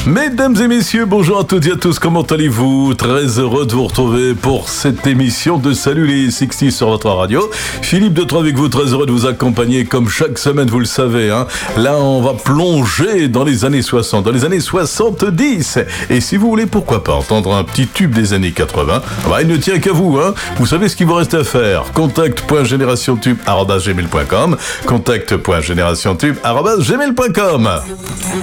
Mesdames et messieurs, bonjour à toutes et à tous, comment allez-vous? Très heureux de vous retrouver pour cette émission de Salut les 60 sur votre radio. Philippe de Troyes avec vous, très heureux de vous accompagner comme chaque semaine, vous le savez. Là, on va plonger dans les années 60, dans les années 70. Et si vous voulez, pourquoi pas entendre un petit tube des années 80, il ne tient qu'à vous. Vous savez ce qu'il vous reste à faire. Contact.generationtube@gmail.com, contact.generationtube@gmail.com.